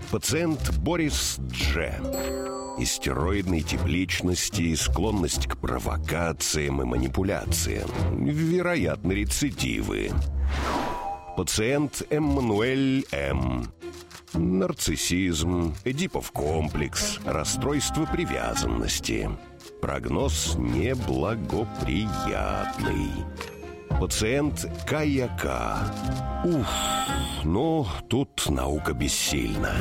Пациент Борис Дж. Истероидной тип личности, склонность к провокациям и манипуляциям. Вероятно, рецидивы. Пациент Эммануэль М. Нарциссизм, Эдипов комплекс, расстройство привязанности. Прогноз неблагоприятный. Пациент К.Я.К. Тут наука бессильна.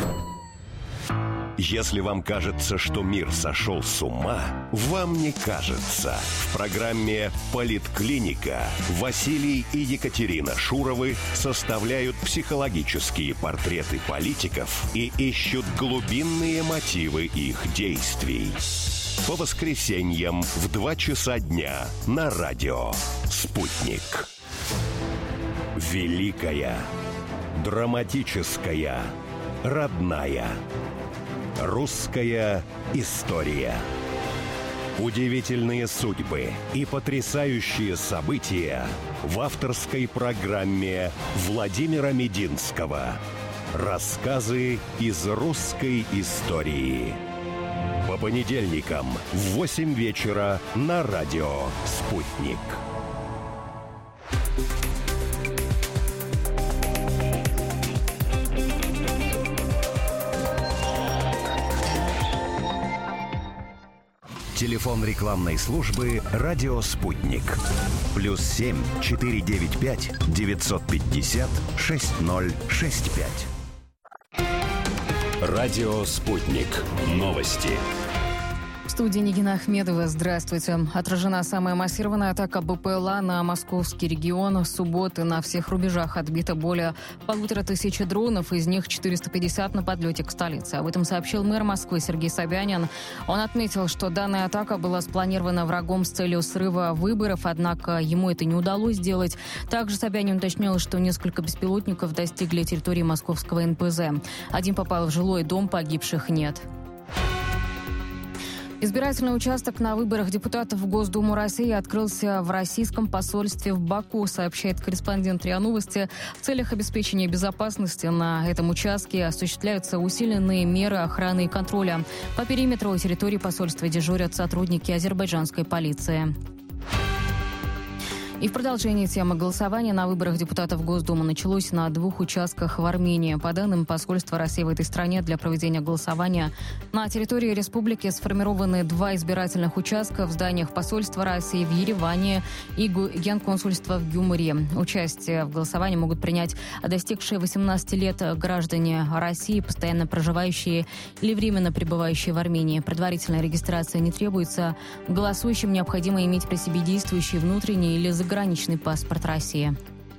Если вам кажется, что мир сошел с ума, вам не кажется. В программе «Политклиника» Василий и Екатерина Шуровы составляют психологические портреты политиков и ищут глубинные мотивы их действий. По воскресеньям в 2 часа дня на радио «Спутник». Великая, драматическая, родная. Русская история. Удивительные судьбы и потрясающие события в авторской программе Владимира Мединского. Рассказы из русской истории. По понедельникам в 8 вечера на радио «Спутник». Телефон рекламной службы «Радио Спутник». +7 495 950 6065. Радио Спутник. Новости. В студии Нигина Ахмедова. Здравствуйте. Отражена самая массированная атака БПЛА на московский регион. В субботу на всех рубежах отбито более 1500 дронов, из них 450 на подлете к столице. Об этом сообщил мэр Москвы Сергей Собянин. Он отметил, что данная атака была спланирована врагом с целью срыва выборов, однако ему это не удалось сделать. Также Собянин уточнил, что несколько беспилотников достигли территории московского НПЗ. Один попал в жилой дом, погибших нет. Избирательный участок на выборах депутатов в Госдуму России открылся в российском посольстве в Баку, сообщает корреспондент РИА Новости. В целях обеспечения безопасности на этом участке осуществляются усиленные меры охраны и контроля. По периметру территории посольства дежурят сотрудники азербайджанской полиции. И в продолжении темы голосования на выборах депутатов Госдумы началось на 2 участках в Армении. По данным посольства России в этой стране, для проведения голосования на территории республики сформированы 2 избирательных участка в зданиях посольства России в Ереване и генконсульства в Гюмри. Участие в голосовании могут принять достигшие 18 лет граждане России, постоянно проживающие или временно пребывающие в Армении. Предварительная регистрация не требуется. Голосующим необходимо иметь при себе действующий внутренний или заграничный паспорт России.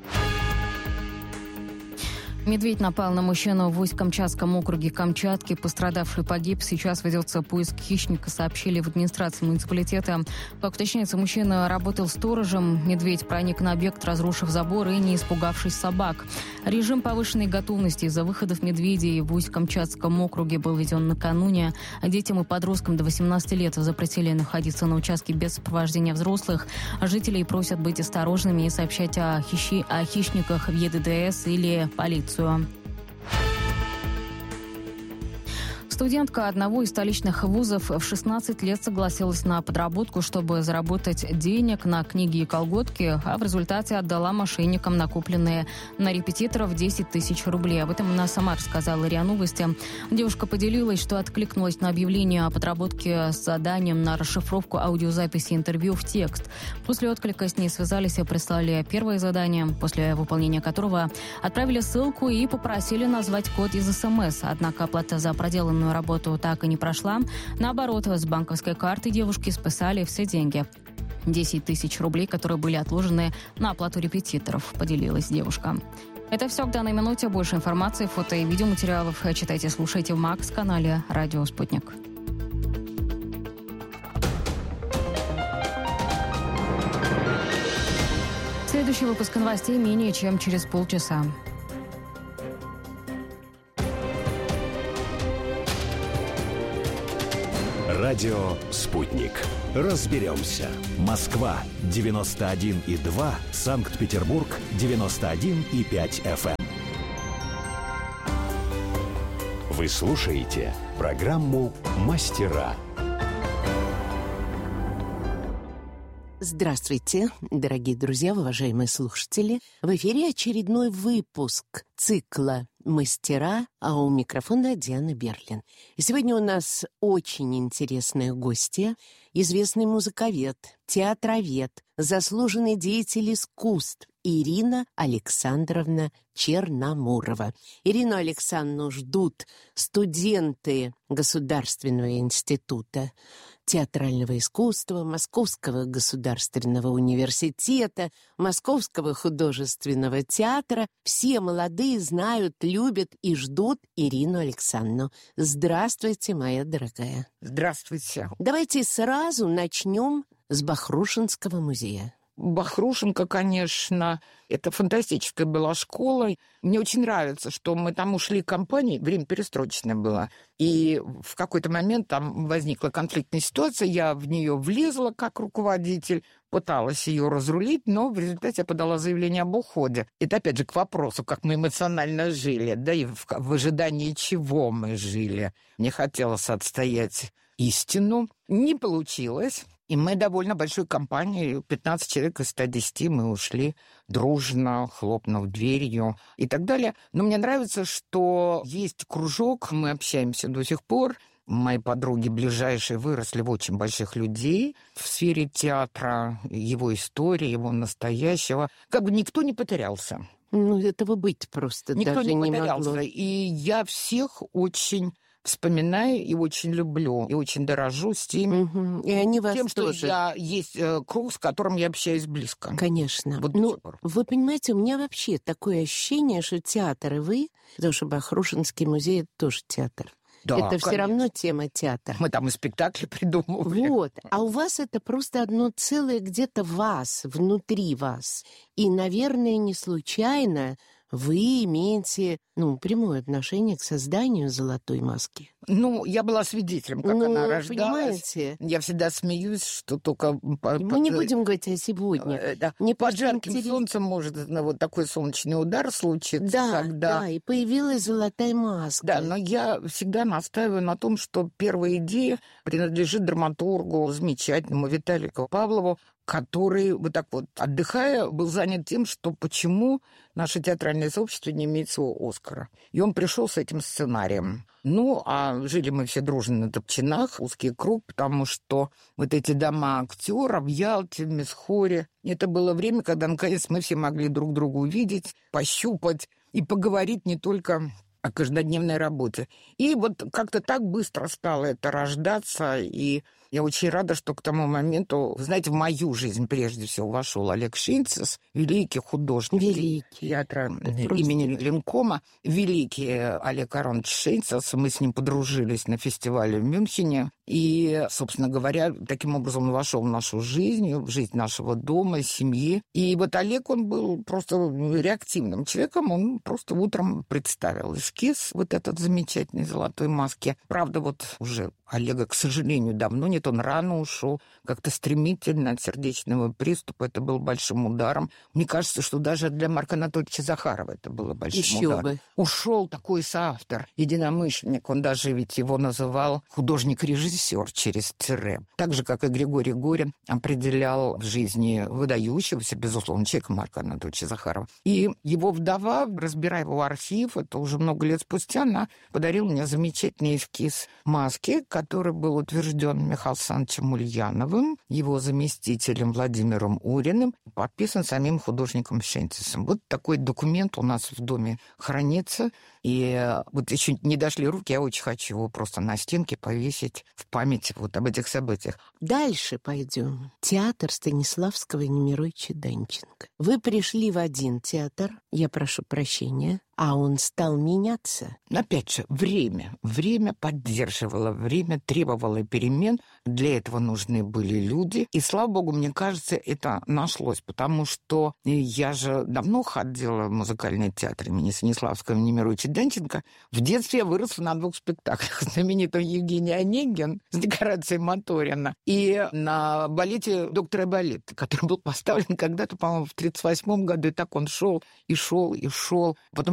Медведь напал на мужчину в Усть-Камчатском округе Камчатки. Пострадавший погиб. Сейчас ведется поиск хищника, сообщили в администрации муниципалитета. Как уточняется, мужчина работал сторожем. Медведь проник на объект, разрушив забор и не испугавшись собак. Режим повышенной готовности из-за выходов медведей в Усть-Камчатском округе был введен накануне. Детям и подросткам до 18 лет запретили находиться на участке без сопровождения взрослых. Жителей просят быть осторожными и сообщать о хищниках в ЕДДС или полицию. Студентка одного из столичных вузов в 16 лет согласилась на подработку, чтобы заработать денег на книги и колготки, а в результате отдала мошенникам накопленные на репетиторов 10 тысяч рублей. Об этом она сама рассказала РИА Новости. Девушка поделилась, что откликнулась на объявление о подработке с заданием на расшифровку аудиозаписи интервью в текст. После отклика с ней связались и прислали первое задание, после выполнения которого отправили ссылку и попросили назвать код из СМС. Однако оплата за проделанную работу так и не прошла. Наоборот, с банковской карты девушки списали все деньги. 10 тысяч рублей, которые были отложены на оплату репетиторов, поделилась девушка. Это все к данной минуте. Больше информации, фото и видеоматериалов читайте, слушайте в МАКС-канале «Радио Спутник». Следующий выпуск новостей менее чем через полчаса. Радио «Спутник». Разберемся. Москва 91,2, Санкт-Петербург 91,5 FM. Вы слушаете программу «Мастера». Здравствуйте, дорогие друзья, уважаемые слушатели. В эфире очередной выпуск цикла «Мастера», а у микрофона Диана Берлин. И сегодня у нас очень интересные гости. Известный музыковед, театровед, заслуженный деятель искусств Ирина Александровна Черномурова. Ирину Александровну ждут студенты Государственного института театрального искусства, Московского государственного университета, Московского художественного театра. Все молодые знают, любят и ждут Ирину Александровну. Здравствуйте, моя дорогая. Здравствуйте. Давайте сразу начнем с Бахрушинского музея. Бахрушенко, конечно, это фантастическая была школа. Мне очень нравится, что мы там ушли компанией, время перестроечное было, и в какой-то момент там возникла конфликтная ситуация, я в нее влезла как руководитель, пыталась ее разрулить, но в результате я подала заявление об уходе. Это опять же к вопросу, как мы эмоционально жили, да, и в ожидании чего мы жили. Мне хотелось отстоять истину, не получилось. И мы довольно большой компанией, 15 человек из 110, мы ушли дружно, хлопнув дверью и так далее. Но мне нравится, что есть кружок, мы общаемся до сих пор. Мои подруги ближайшие выросли в очень больших людей в сфере театра, его истории, его настоящего. Как бы никто не потерялся. Ну, этого быть просто никто даже не потерялся. могло. И я всех очень вспоминаю и очень люблю, и очень дорожу с теми, Угу. И они вас тем, что тоже. есть круг, с которым я общаюсь близко. Конечно. Вот до Ну, сих пор. вы понимаете, у меня вообще такое ощущение, что театр и вы, потому что Бахрушинский музей — это тоже театр. Да, это все конечно. равно тема театра. Мы там и спектакли придумывали. Вот. А у вас это просто одно целое где-то вас, внутри вас. И, наверное, не случайно вы имеете, прямое отношение к созданию «Золотой маски». Ну, я была свидетелем, как она рождалась. Понимаете? Я всегда смеюсь, что только... Мы не будем говорить о сегодня. Да. Мне Под просто жарким интересно. солнцем может вот такой солнечный удар случиться. Да, когда... да, и появилась «Золотая маска». Да, но я всегда настаиваю на том, что первая идея принадлежит драматургу замечательному Виталию Павлову, который, вот так вот отдыхая, был занят тем, что почему наше театральное сообщество не имеет своего Оскара. И он пришел с этим сценарием. Ну, а жили мы все дружно на Топчинах, узкий круг, потому что вот эти дома актеров в Ялте, в Месхоре, это было время, когда, наконец, мы все могли друг друга увидеть, пощупать и поговорить не только о каждодневной работе. И вот как-то так быстро стало это рождаться, и я очень рада, что к тому моменту, вы знаете, в мою жизнь прежде всего вошел Олег Шинцес, великий художник театра имени Ленкома, великий Олег Аронович Шинцес. Мы с ним подружились на фестивале в Мюнхене, и, собственно говоря, таким образом он вошел в нашу жизнь, в жизнь нашего дома, семьи. И вот Олег, он был просто реактивным человеком, он просто утром представил эскиз вот этот замечательный «Золотой маски». Правда, вот уже Олега, к сожалению, давно нет, он рано ушел, как-то стремительно от сердечного приступа. Это был большим ударом. Мне кажется, что даже для Марка Анатольевича Захарова это было большим ударом. Ушел такой соавтор, единомышленник. Он даже ведь его называл художник-режиссер через тире. Так же, как и Григорий Горин определял в жизни выдающегося, безусловно, человека Марка Анатольевича Захарова. И его вдова, разбирая его архив, это уже много лет спустя, она подарила мне замечательный эскиз маски, который был утвержден Михаилом Александровичем Ульяновым, его заместителем Владимиром Уриным, подписан самим художником Шинцесом. Вот такой документ у нас в доме хранится. И вот еще не дошли руки, я очень хочу его просто на стенке повесить в память вот об этих событиях. Дальше пойдем. Театр Станиславского Немировича Данченко. Вы пришли в один театр, я прошу прощения, а он стал меняться. Опять же, время. Время поддерживало, время требовало перемен. Для этого нужны были люди. И, слава богу, мне кажется, это нашлось, потому что я же давно ходила в музыкальный театр имени Станиславского Немировича Данченко. В детстве я выросла на 2 спектаклях. Знаменитый Евгений Онегин с декорацией Моторина и на балете «Доктор Айболит», который был поставлен когда-то, по-моему, в 1938 году. И так он шел и шел и шел. Потом